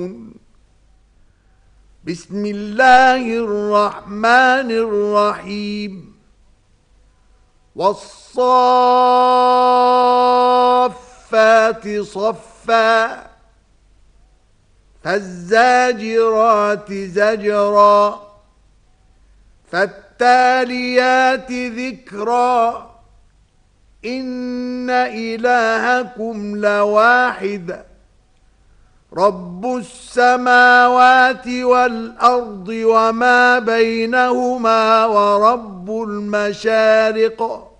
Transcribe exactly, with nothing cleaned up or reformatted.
بسم الله الرحمن الرحيم والصافات صفا فالزاجرات زجرا فالتاليات ذكرا إن إلهكم لواحد رب السماوات والأرض وما بينهما ورب المشارق